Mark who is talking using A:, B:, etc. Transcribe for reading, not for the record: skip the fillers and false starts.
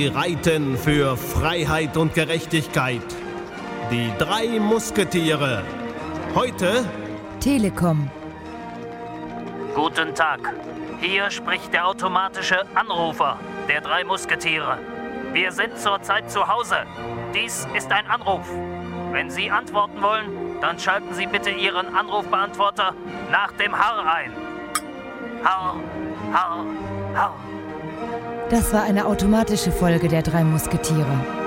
A: Sie reiten für Freiheit und Gerechtigkeit. Die 3 Musketiere. Heute
B: Telekom.
C: Guten Tag. Hier spricht der automatische Anrufer der 3 Musketiere. Wir sind zurzeit zu Hause. Dies ist ein Anruf. Wenn Sie antworten wollen, dann schalten Sie bitte Ihren Anrufbeantworter nach dem Harr ein. Harr, Harr, Harr.
B: Das war eine automatische Folge der 3 Musketiere.